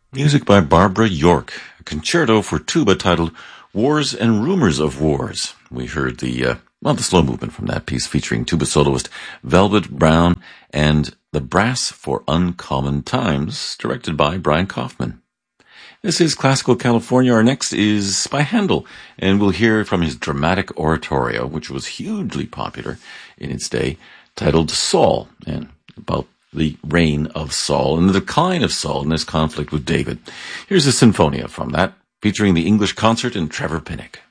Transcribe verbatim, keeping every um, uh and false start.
Music by Barbara York, a concerto for tuba titled Wars and Rumors of Wars. We heard the, uh, well, the slow movement from that piece featuring tuba soloist Velvet Brown and The Brass for Uncommon Times, directed by Brian Kaufman. This is Classical California. Our next is by Handel, and we'll hear from his dramatic oratorio, which was hugely popular in its day, titled Saul, and about the reign of Saul and the decline of Saul in his conflict with David. Here's a sinfonia from that, featuring the English concert and Trevor Pinnock.